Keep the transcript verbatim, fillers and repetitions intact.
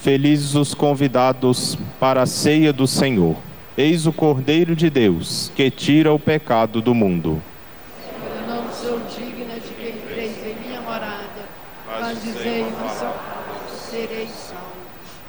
Felizes os convidados para a ceia do Senhor. Eis o Cordeiro de Deus, que tira o pecado do mundo. Eu não sou digna de que entreis em minha morada, mas dizei uma só palavra, serei salvo.